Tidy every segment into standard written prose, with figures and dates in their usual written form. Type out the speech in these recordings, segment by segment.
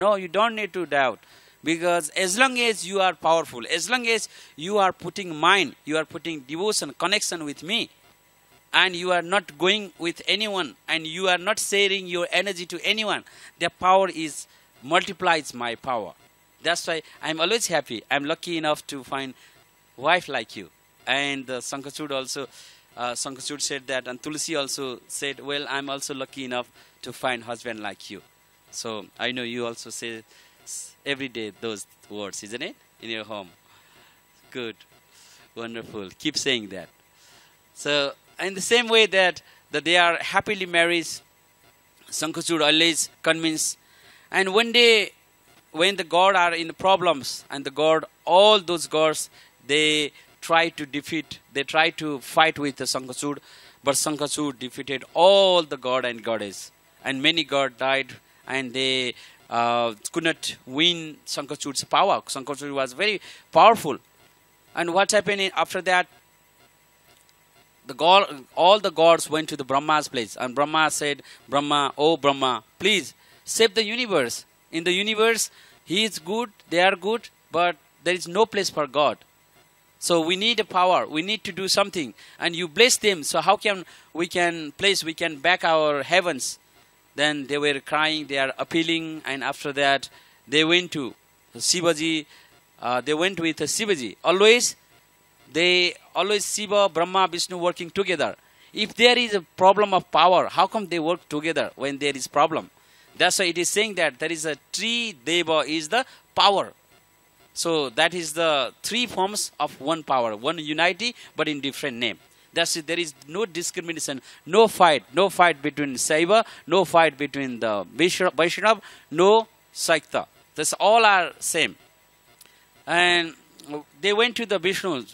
No, you don't need to doubt. Because as long as you are powerful, as long as you are putting mind, you are putting devotion, connection with me, and you are not going with anyone, and you are not sharing your energy to anyone, the power is multiplies my power. That's why I'm always happy. I'm lucky enough to find wife like you. And Sankachud also, Sankachud said that, and Tulsi also said, well, I'm also lucky enough to find husband like you. So I know you also say every day those words, isn't it? In your home. Good. Wonderful. Keep saying that. So in the same way that they are happily married, Sankachud always convinced. And one day when the god are in problems, and the god, all those gods, they try to defeat, they try to fight with the Sankachud, but Sankachud defeated all the god and goddess, and many god died, and they could not win Sankachud's power. Sankachud was very powerful. And what happened after that? The god, all the gods went to the Brahma's place, and Brahma said, Brahma, oh Brahma, please save the universe. In the universe, he is good, they are good, but there is no place for God. So we need a power, we need to do something, and you bless them. So how can we can back our heavens? Then they were crying, they are appealing, and after that they went to Shivaji. They went with Shivaji. Always Shiva, Brahma, Vishnu working together. If there is a problem of power, how come they work together when there is problem? That's why it is saying that there is a three Deva is the power. So that is the three forms of one power, one unity, but in different name. That's it. There is no discrimination, no fight between Saiva, no fight between the Vaishnava, no Saikta. That's all are same. And they went to the Vishnu's,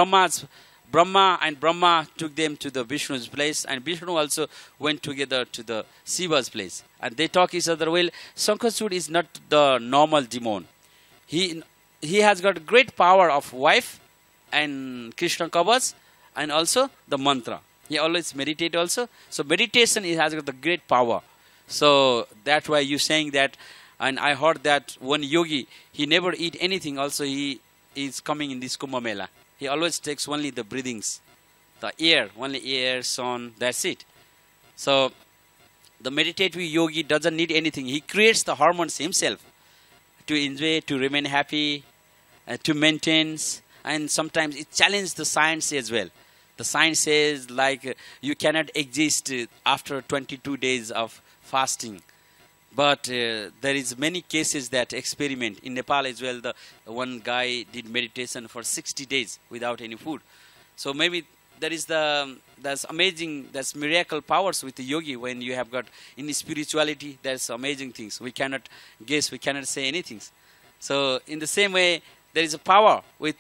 Brahma and Brahma took them to the Vishnu's place, and Vishnu also went together to the Shiva's place. And they talk each other. Well, Sankachud is not the normal demon. He has got great power of wife and Krishna Kavach, and also the mantra. He always meditate also. So meditation has got the great power. So that's why you saying that. And I heard that one yogi, he never eat anything. Also he is coming in this Kumbh Mela. He always takes only the breathings, the air, only air, sun, that's it. So the meditative yogi doesn't need anything. He creates the hormones himself to enjoy, to remain happy, to maintain. And sometimes it challenges the science as well. The science says like you cannot exist after 22 days of fasting. But there is many cases that experiment. In Nepal as well, the one guy did meditation for 60 days without any food. So maybe there is that's amazing, that's miracle powers with the yogi when you have got in spirituality, there's amazing things. We cannot guess, we cannot say anything. So in the same way, there is a power with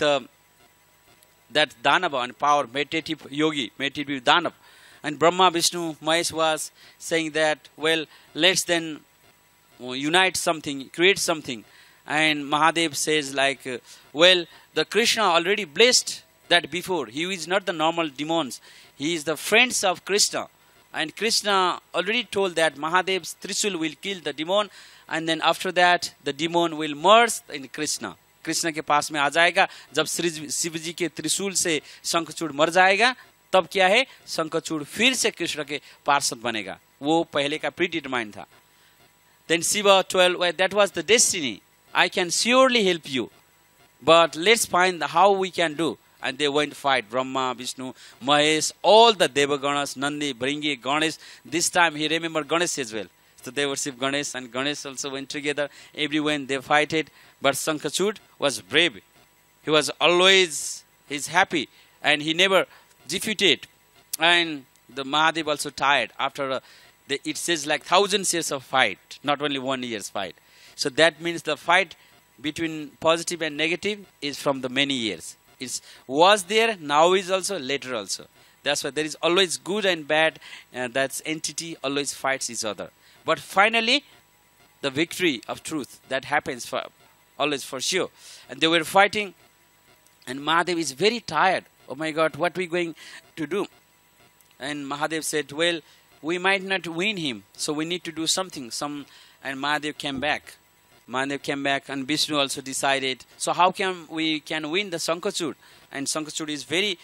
that Danava and power, meditative yogi, meditative Danav. And Brahma, Vishnu, Mahesh was saying that, well, let's then unite something, create something. And Mahadev says like, well, the Krishna already blessed that before. He is not the normal demons. He is the friends of Krishna. And Krishna already told that Mahadev's Trishul will kill the demon. And then after that, the demon will merge in Krishna. Krishna के पास में आ जाएगा. जब शिव जी के त्रिशूल से शंखचूड़ मर जाएगा, तब क्या है, शंखचूड़ फिर से कृष्ण के पार्षद बनेगा. वो पहले का प्री डिटरमाइंड था. Then Shiva told, well, that was the destiny. I can surely help you, but let's find how we can do. And they went to fight Brahma, Vishnu, Mahesh, all the Devaganas, Nandi, Bringi, Ganesh. This time he remembered Ganesh as well. So they worship Ganesh, and Ganesh also went together. Everyone they fighted, but Sankhachud was brave. He was always, he's happy, and he never defeated. And the Mahadev also tired after it says like 1,000 years of fight, not only 1 year's fight. So that means the fight between positive and negative is from the many years. It was there, now is also, later also. That's why there is always good and bad, and that's entity always fights each other. But finally, the victory of truth, that happens for always for sure. And they were fighting, and Mahadev is very tired. Oh my God, what are we going to do? And Mahadev said, well, we might not win him, so we need to do something. And Mahadev came back. Mahadev came back, and Vishnu also decided. So how can we win the Sankachud? And Sankachud is very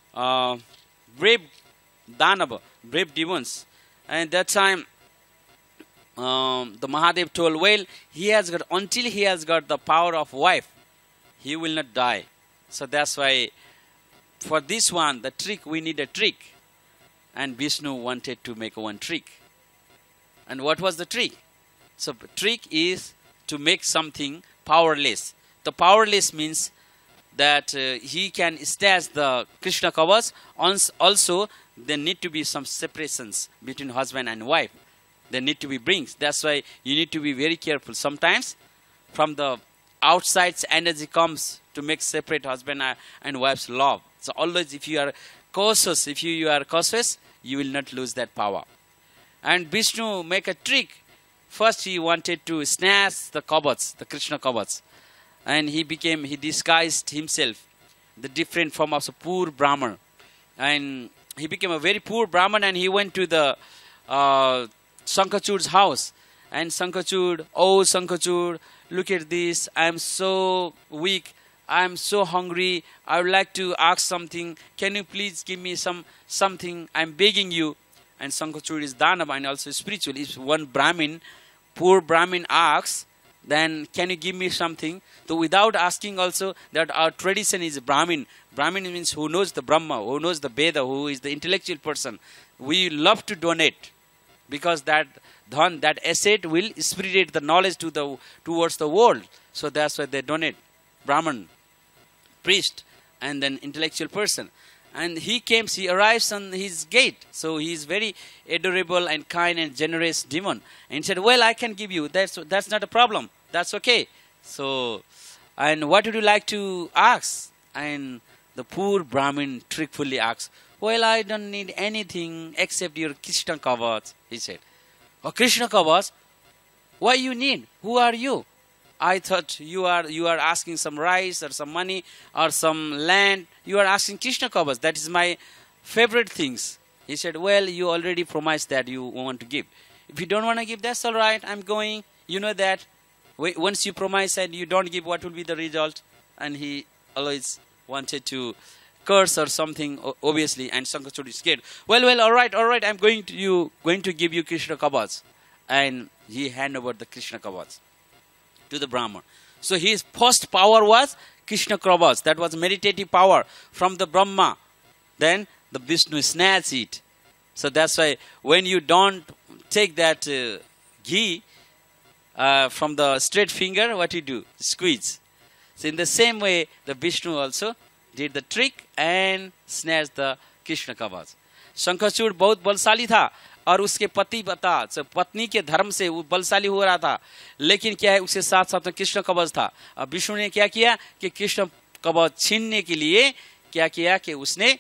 brave Danava, brave demons. And that time, the Mahadev told, well, until he has got the power of wife, he will not die. So that's why, for this one, the trick, we need a trick. And Vishnu wanted to make one trick. And what was the trick? So the trick is to make something powerless. The powerless means that he can stash the Krishna Kavach. Also, there need to be some separations between husband and wife. There need to be brings. That's why you need to be very careful. Sometimes from the outside energy comes to make separate husband and wife's love. So always if you are cautious, you will not lose that power. And Vishnu make a trick. First he wanted to snatch the Kavach, the Krishna Kavach. And he disguised himself, the different form of a poor Brahman. And he became a very poor Brahman, and he went to the Sankachud's house. And Sankachud, oh Sankachud, look at this, I am so weak, I am so hungry, I would like to ask something, can you please give me something, I am begging you. And Sankachud is Danava and also spiritual. If one Brahmin, poor Brahmin asks, then can you give me something? So without asking also, that our tradition is Brahmin. Brahmin means who knows the Brahma, who knows the Veda, who is the intellectual person. We love to donate, because that dhan, that asset will spread the knowledge towards the world. So that's why they donate. Brahman, priest, and then intellectual person. And he arrives on his gate. So he is very adorable and kind and generous demon. And he said, well, I can give you. That's not a problem. That's okay. So, and what would you like to ask? And the poor Brahmin trickfully asks, well, I don't need anything except your Krishna Kavach, he said. Oh, Krishna Kavach? Why you need? Who are you? I thought you are asking some rice or some money or some land. You are asking Krishna Kavach. That is my favorite things. He said, well, you already promised that you want to give. If you don't want to give, that's all right. I'm going. You know that. Once you promise and you don't give, what will be the result? And he always wanted to curse or something, obviously. And Sankachud is scared. Well, all right. I'm going to give you Krishna Kavach. And he hand over the Krishna Kavach to the Brahman. So his first power was Krishna Kavach. That was meditative power from the Brahma. Then the Vishnu snatched it. So that's why when you don't take that ghee from the straight finger, what you do? Squeeze. So in the same way, the Vishnu also did the trick and snatched the Krishna Kavach. Sankachud बहुत बलशाली था और उसके पत्नी के धर्म से वो बलशाली हो रहा था, लेकिन क्या है उसके साथ साथ में कृष्ण कवच था। अब विष्णु ने क्या किया कि कृष्ण कवच छीनने के लिए क्या किया कि उसने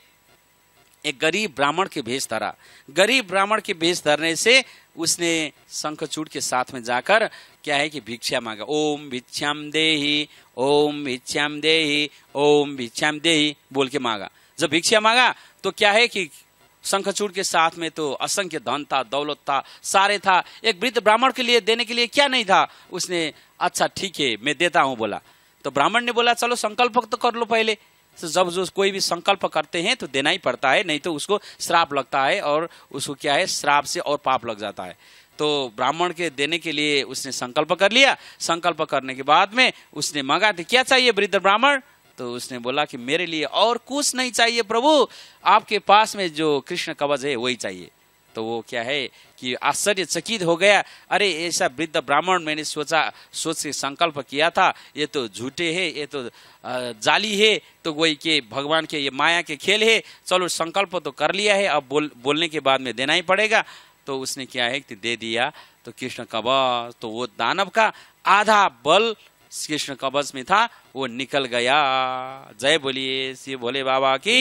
एक गरीब ब्राह्मण के भेष धरा। गरीब ब्राह्मण के भेष धरने से उसने शंखचूड़ के साथ में जाकर क्या है कि भिक्षा मांगा। ओम भिक्षाम देहि, ओम भिक्षाम देहि, ओम भिक्षाम देहि बोल के मांगा। जब भिक्षा मांगा तो क्या है कि शंखचूड़ के साथ में तो असंख्य धन था, दौलत था, सारे था। एक वृद्ध ब्राह्मण के लिए देने के लिए क्या नहीं था। उसने अच्छा ठीक है मैं देता हूं बोला। तो ब्राह्मण ने बोला चलो संकल्प तो कर लो पहले। तो जब जो कोई भी संकल्प करते हैं तो देना ही पड़ता है, नहीं तो उसको श्राप लगता है और उसको क्या है श्राप से और पाप लग जाता है। तो ब्राह्मण के देने के लिए उसने संकल्प कर लिया। संकल्प करने के बाद में उसने मांगा कि क्या चाहिए वृद्ध ब्राह्मण। तो उसने बोला कि मेरे लिए और कुछ नहीं चाहिए प्रभु, आपके पास में जो कृष्ण कवच है वही चाहिए। तो वो क्या है कि आश्चर्यचकित हो गया। अरे ऐसा वृद्ध ब्राह्मण मैंने सोच के संकल्प किया था, ये तो झूठे है, ये तो जाली है, तो वही के भगवान के ये माया के खेल है। चलो संकल्प तो कर लिया है, अब बोलने के बाद में देना ही पड़ेगा। तो उसने क्या है कि दे दिया। तो कृष्ण कवच तो वो दानव का आधा बल कृष्ण कवच में था, वो निकल गया। जय बोलिए श्री भोले बाबा की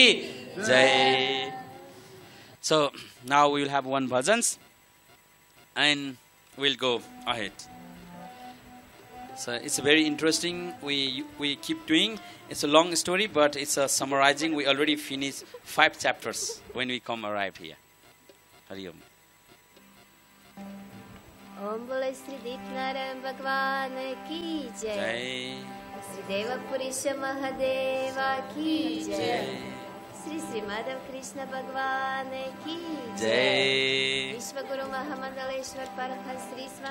जय। So now we will have one bhajans and we'll go ahead. So it's very interesting. We keep doing. It's a long story, but it's a summarizing. We already finished 5 chapters when we arrived here. Hari Om. ओम बोले श्री दीपनारायण भगवान की जय। जय श्री देवपुरीश महादेवा की जय। श्री श्री माधव कृष्ण भगवान की जय। जय विश्व गुरु महामंडलेश्वर परम श्री स्वामी